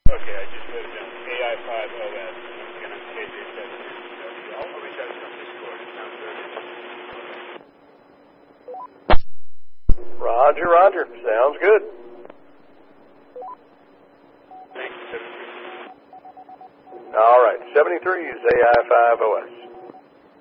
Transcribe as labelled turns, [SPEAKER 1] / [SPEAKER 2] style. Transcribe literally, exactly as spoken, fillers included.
[SPEAKER 1] Okay, I just wrote it down. A I five O S. Once again, I'm K J seven. I'll I'll reach out to you on Discord. It sounds good.
[SPEAKER 2] Roger, roger. Sounds good.
[SPEAKER 1] Thank you, seventy-three.
[SPEAKER 2] All right, seventy-three is A I five O S.